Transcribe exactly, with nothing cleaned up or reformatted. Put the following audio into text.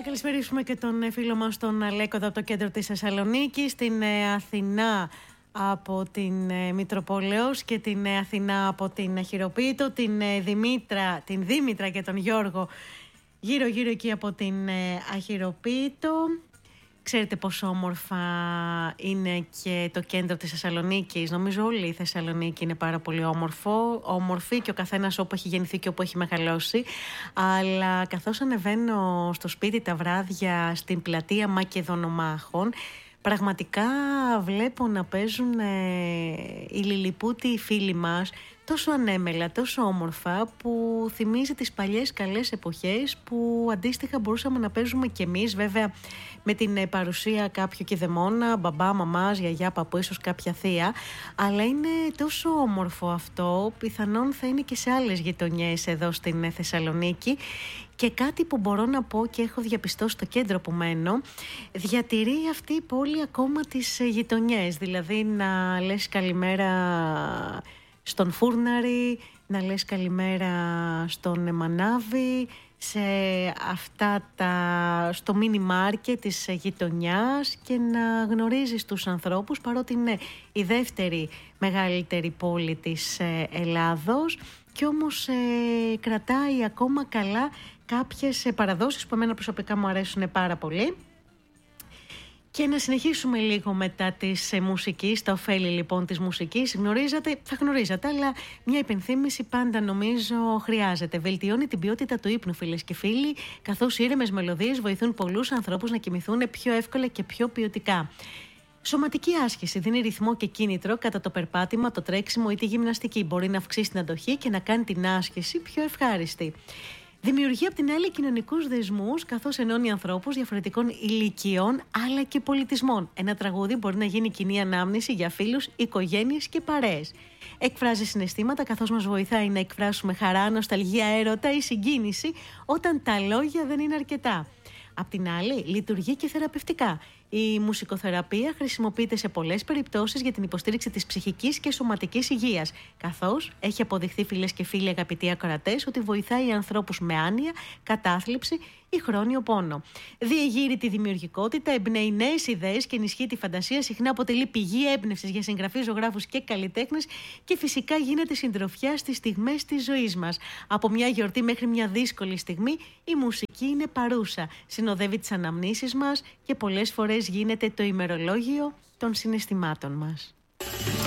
καλησπερίσουμε και τον φίλο μας τον Αλέκο από το κέντρο της Θεσσαλονίκης, την Αθηνά από την Μητροπόλεως και την Αθηνά από την Χειροποίητο, την Δημήτρα, την Δήμητρα και τον Γιώργο γύρω γύρω εκεί από την Αχειροποίητο. Ξέρετε πόσο όμορφα είναι και το κέντρο της Θεσσαλονίκης. Νομίζω όλη η Θεσσαλονίκη είναι πάρα πολύ όμορφο, όμορφη και ο καθένας όπου έχει γεννηθεί και όπου έχει μεγαλώσει. Αλλά καθώς ανεβαίνω στο σπίτι τα βράδια στην πλατεία Μακεδονομάχων, πραγματικά βλέπω να παίζουν ε, οι Λιλιπούτοι φίλοι μας τόσο ανέμελα, τόσο όμορφα, που θυμίζει τις παλιές καλές εποχές που αντίστοιχα μπορούσαμε να παίζουμε κι εμείς, βέβαια με την παρουσία κάποιου κηδεμόνα, μπαμπά, μαμάς, γιαγιά, παππού, ίσως κάποια θεία, αλλά είναι τόσο όμορφο αυτό, πιθανόν θα είναι και σε άλλες γειτονιές εδώ στην Θεσσαλονίκη. Και κάτι που μπορώ να πω και έχω διαπιστώσει στο κέντρο που μένω, διατηρεί αυτή η πόλη ακόμα τις γειτονιές, δηλαδή να λες καλημέρα στον Φούρναρη, να λες καλημέρα στον Μανάβη, σε αυτά τα, στο μίνι μάρκετ της γειτονιάς, και να γνωρίζεις τους ανθρώπους, παρότι είναι η δεύτερη μεγαλύτερη πόλη της Ελλάδος, και όμως ε, κρατάει ακόμα καλά κάποιες παραδόσεις που εμένα προσωπικά μου αρέσουν πάρα πολύ. Και να συνεχίσουμε λίγο μετά της ε, μουσικής, τα ωφέλη λοιπόν της μουσικής. Γνωρίζατε, θα γνωρίζατε, αλλά μια υπενθύμηση πάντα νομίζω χρειάζεται. Βελτιώνει την ποιότητα του ύπνου, φίλες και φίλοι, καθώς οι ήρεμες μελωδίες βοηθούν πολλούς ανθρώπους να κοιμηθούν πιο εύκολα και πιο ποιοτικά. Σωματική άσκηση δίνει ρυθμό και κίνητρο κατά το περπάτημα, το τρέξιμο ή τη γυμναστική. Μπορεί να αυξήσει την αντοχή και να κάνει την άσκηση πιο ευχάριστη. Δημιουργεί απ' την άλλη κοινωνικούς δεσμούς, καθώς ενώνει ανθρώπους διαφορετικών ηλικιών αλλά και πολιτισμών. Ένα τραγούδι μπορεί να γίνει κοινή ανάμνηση για φίλους, οικογένειες και παρέες. Εκφράζει συναισθήματα, καθώς μας βοηθάει να εκφράσουμε χαρά, νοσταλγία, έρωτα ή συγκίνηση όταν τα λόγια δεν είναι αρκετά. Απ' την άλλη, λειτουργεί και θεραπευτικά. Η μουσικοθεραπεία χρησιμοποιείται σε πολλές περιπτώσεις για την υποστήριξη της ψυχικής και σωματικής υγείας, καθώς έχει αποδειχθεί, φίλες και φίλοι αγαπητοί ακροατές, ότι βοηθάει ανθρώπους με άνοια, κατάθλιψη ή χρόνιο πόνο. Διεγείρει τη δημιουργικότητα, εμπνέει νέες ιδέες και ενισχύει τη φαντασία. Συχνά αποτελεί πηγή έμπνευσης για συγγραφείς, ζωγράφους και καλλιτέχνες, και φυσικά γίνεται συντροφιά στις στιγμές της ζωής μας. Από μια γιορτή μέχρι μια δύσκολη στιγμή, η μουσική είναι παρούσα. Συνοδεύει τις αναμνήσεις μας και πολλές φορές γίνεται το ημερολόγιο των συναισθημάτων μας.